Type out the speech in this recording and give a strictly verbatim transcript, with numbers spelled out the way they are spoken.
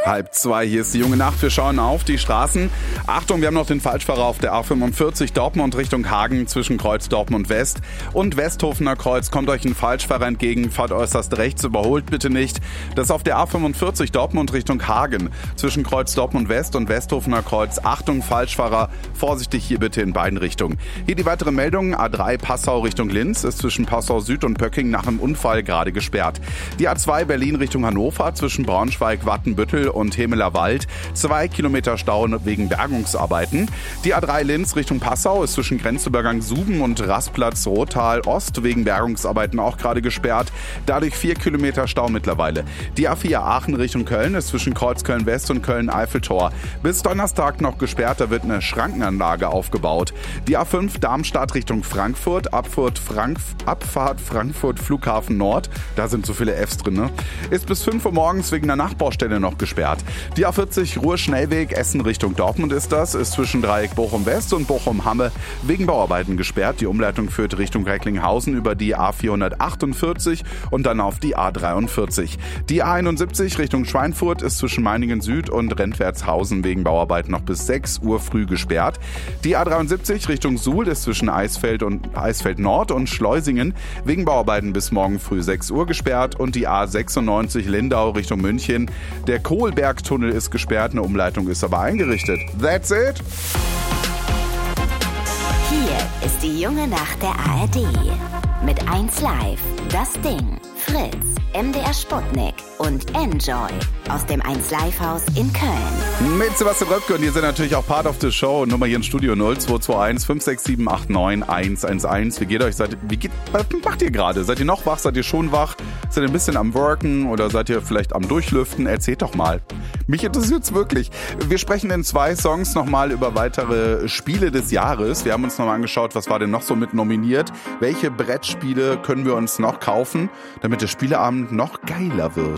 Halb zwei, hier ist die junge Nacht. Wir schauen auf die Straßen. Achtung, wir haben noch den Falschfahrer auf der A fünfundvierzig Dortmund Richtung Hagen zwischen Kreuz Dortmund West und Westhofener Kreuz. Kommt euch ein Falschfahrer entgegen, fahrt äußerst rechts, überholt bitte nicht. Das ist auf der A fünfundvierzig Dortmund Richtung Hagen zwischen Kreuz Dortmund West und Westhofener Kreuz. Achtung, Falschfahrer, vorsichtig hier bitte in beiden Richtungen. Hier die weitere Meldung. A drei Passau Richtung Linz ist zwischen Passau Süd und Pöcking nach einem Unfall gerade gesperrt. Die A zwei Berlin Richtung Hannover zwischen Braunschweig, Wattenbüttel und Hemeler Wald. Zwei Kilometer Stau wegen Bergungsarbeiten. Die A drei Linz Richtung Passau ist zwischen Grenzübergang Suben und Rastplatz Rottal Ost wegen Bergungsarbeiten auch gerade gesperrt. Dadurch vier Kilometer Stau mittlerweile. Die A vier Aachen Richtung Köln ist zwischen Kreuz Köln West und Köln Eiffeltor bis Donnerstag noch gesperrt. Da wird eine Schrankenanlage aufgebaut. Die A fünf Darmstadt Richtung Frankfurt. Abfahrt, Frank- Abfahrt Frankfurt Flughafen Nord. Da sind so viele Fs drin, ne? Ist bis fünf Uhr morgens wegen einer Nachbaustelle noch gesperrt. Die A vierzig Ruhr-Schnellweg Essen Richtung Dortmund ist das, ist zwischen Dreieck Bochum-West und Bochum-Hamme wegen Bauarbeiten gesperrt. Die Umleitung führt Richtung Recklinghausen über die A vierhundertachtundvierzig und dann auf die A dreiundvierzig. Die A einundsiebzig Richtung Schweinfurt ist zwischen Meiningen Süd und Rentwertshausen wegen Bauarbeiten noch bis sechs Uhr früh gesperrt. Die A dreiundsiebzig Richtung Suhl ist zwischen Eisfeld und Eisfeld Nord und Schleusingen wegen Bauarbeiten bis morgen früh sechs Uhr gesperrt. Und die A sechsundneunzig Lindau Richtung München. Der Kohlbergtunnel ist gesperrt, eine Umleitung ist aber eingerichtet. That's it! Hier ist die junge Nacht der A R D. Mit eins Live, das Ding, Fritz, M D R Sputnik und Enjoy aus dem eins Live Haus in Köln. Mit Sebastian Röpke und ihr seid natürlich auch Part of the Show. Nummer hier im Studio null zwei zwei eins fünf sechs sieben acht neun eins eins eins. Wie geht euch? Seid, wie geht, was macht ihr gerade? Seid ihr noch wach? Seid ihr schon wach? Seid ihr ein bisschen am Worken oder seid ihr vielleicht am Durchlüften? Erzählt doch mal. Mich interessiert es wirklich. Wir sprechen in zwei Songs nochmal über weitere Spiele des Jahres. Wir haben uns nochmal angeschaut, was war denn noch so mit nominiert. Welche Brettspiele können wir uns noch kaufen, damit der Spieleabend noch geiler wird.